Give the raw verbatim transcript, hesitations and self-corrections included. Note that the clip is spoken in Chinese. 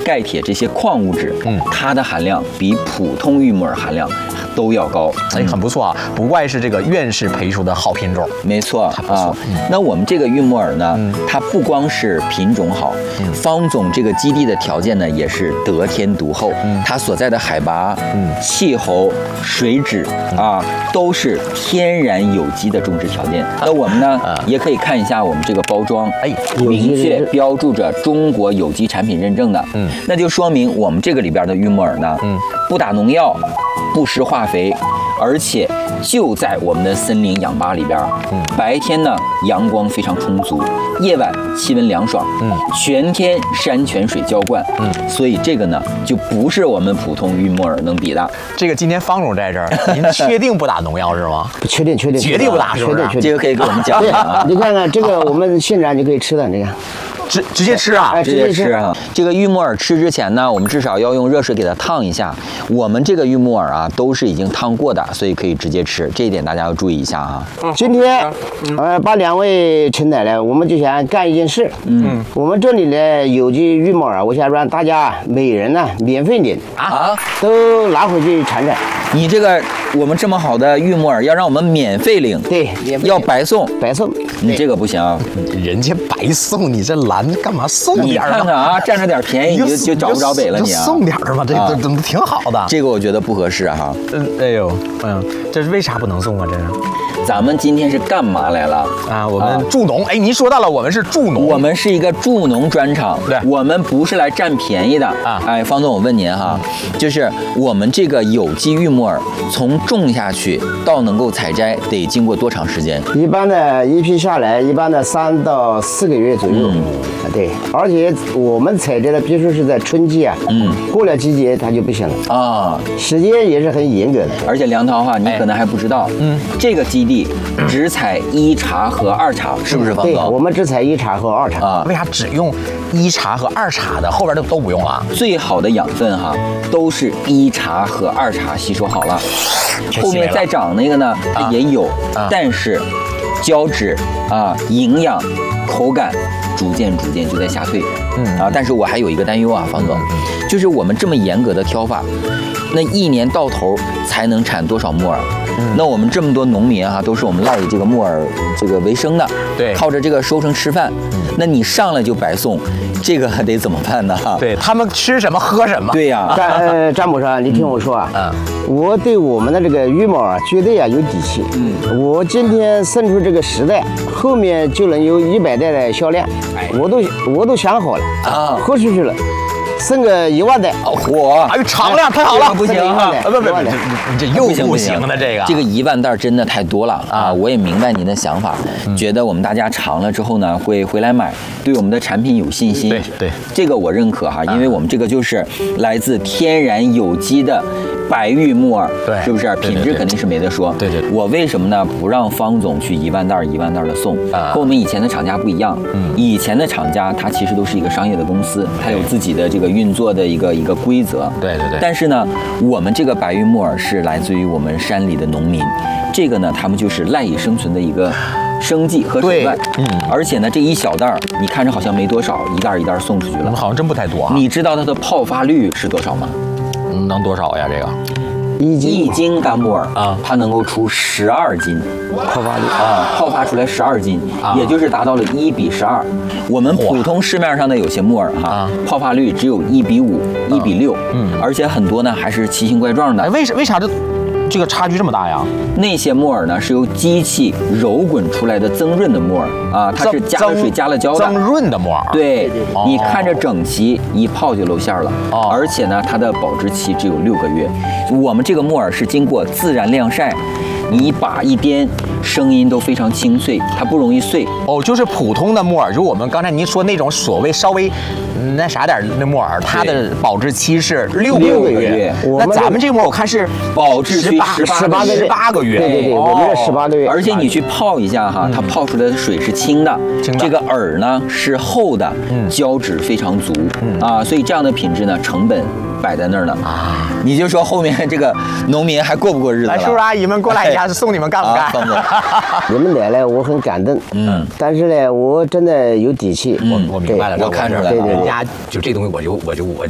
钙、铁这些矿物质，嗯，它的含量比普通玉木耳含量都要高。 哎，很不错啊，不怪是这个院士培出的好品种。 没错还不错啊。那我们这个玉木耳呢， 嗯它不光是品种好， 嗯方总这个基地的条件呢也是得天独厚， 嗯它所在的海拔、 嗯气候、水质啊，都是天然有机的种植条件。那我们呢啊也可以看一下我们这个包装， 哎， 明确标注着中国有机产品认证的， 嗯， 那就说明我们这个里边的玉木耳呢， 嗯， 不打农药，不施化肥，而且就在我们的森林氧吧里边， 嗯， 白天呢阳光非常充足，夜晚气温凉爽， 嗯， 全天山泉水浇灌， 嗯， 所以这个呢就不是我们普通玉木耳能比的。 这个今天方总在这儿，您确定不打农药是吗？ 确定确定绝对不打是不是确定确定。 这个可以给我们讲对讲啊，。 你看看这个，我们现场就可以吃的，你看。 直直接吃啊？ 哎， 直接吃啊！这个玉木耳吃之前呢，我们至少要用热水给它烫一下。我们这个玉木耳啊，都是已经烫过的，所以可以直接吃。这一点大家要注意一下啊。 今天，呃，把两位请来了，我们就想干一件事。嗯，我们这里的有机玉木耳，我想让大家每人呢免费领啊， 都拿回去尝尝。 你这个我们这么好的玉木耳，要让我们免费领， 对，免费要白送， 白送。 你这个不行啊！ 人家白送，你这蓝干嘛送你点儿呢？ 看看啊，占着点便宜，你就就找不着北了，你啊！ 送点儿吧，这啊这怎么挺好的？ 这个我觉得不合适哈。 嗯，哎呦，嗯，这是为啥不能送啊？这是咱们今天是干嘛来了？ 啊，我们助农。哎，您说到了，我们是助农， 我们是一个助农专场， 对我们不是来占便宜的啊哎，方总，我问您哈，就是我们这个有机玉木耳，从种下去到能够采摘，得经过多长时间？ 一般的一批下来，一般的三到四个月左右。 嗯啊，对，而且我们采摘的，别说是在春季啊， 嗯， 过了季节它就不行了， 啊， 时间也是很严格的。 而且梁涛哈，你可能还不知道，嗯，这个基地只采一茶和二茶，是不是方对，我总？ 们只采一茶和二茶。 啊， 为啥只用一茶和二茶的，后边的都不用了？ 最好的养分哈，都是一茶和二茶吸收好了，后面再长那个呢啊也有啊， 但是胶质啊、营养、口感逐渐逐渐就在下退。 嗯啊，但是我还有一个担忧啊，方总，就是我们这么严格的挑法，那一年到头才能产多少木耳？ 嗯那我们这么多农民哈、都是我们赖以这个木耳这个为生的， 对靠着这个收成吃饭。那你上来就白送，这个还得怎么办呢？ 对他们吃什么喝什么。 对呀、 詹呃詹姆士啊，你听我说啊， 嗯我对我们的这个羽毛啊，绝对啊有底气。嗯，我今天生出这个十代，后面就能有一百代的销量，我都我都想好了啊豁出去了，生个一万代。 哦，火， 哎呦，长量太好了， 不行啊！ 啊，不不不，这你这又不行的这个， 这个一万袋真的太多了啊！我也明白您的想法，觉得我们大家尝了之后呢，会回来买，对我们的产品有信心。 对对， 这个我认可哈，因为我们这个就是来自天然有机的白玉木耳， 对是不是？ 对对对品质肯定是没得说。 对对对我为什么呢？不让方总去一万袋一万袋的送， 啊和我们以前的厂家不一样。 嗯以前的厂家它其实都是一个商业的公司，它有自己的这个运作的一个一个规则。 对对对但是呢，我们这个白玉木耳是来自于我们山里的农民，这个呢，他们就是赖以生存的一个生计和手段。 对嗯而且呢，这一小袋儿，你看着好像没多少，一袋儿一袋儿送出去了。 我们好像真不太多啊。 你知道它的泡发率是多少吗？ 嗯能多少呀？这个一斤一斤干木耳啊它能够出十二斤。 泡发率啊，泡发出来十二斤， 啊也就是达到了一比十二。我们普通市面上的有些木耳哈啊， 泡发率只有一比五、一比六， 嗯而且很多呢还是奇形怪状的哎，。为啥为啥这这个差距这么大呀？ 那些木耳呢是由机器揉滚出来的增润的木耳啊，它是加了水加了胶增的。 润的木耳。 对， 哦你看着整齐，一泡就露馅了。 哦而且呢，它的保质期只有六个月。我们这个木耳是经过自然晾晒，你一把一颠，声音都非常清脆，它不容易碎。 哦，就是普通的木耳，就我们刚才您说那种所谓稍微嗯那啥点儿的木耳，它的保质期是六六个个月月。 那我们咱们这个木耳我看是保质期十十八八个月十八个月。 对对对，我们这十八个月。 而且你去泡一下哈，它泡出来的水是清的， 清的这个饵呢是厚的， 嗯胶质非常足， 嗯啊，所以这样的品质呢，成本摆在那儿呢啊， 你就说后面这个农民还过不过日子了？ 来，叔叔阿姨们过来一下，送你们干不干？ 啊方总你们来了，我很感动。 嗯， 但是呢，我真的有底气。 我我明白了， 我看出来了对对对人家就这东西，我就我就我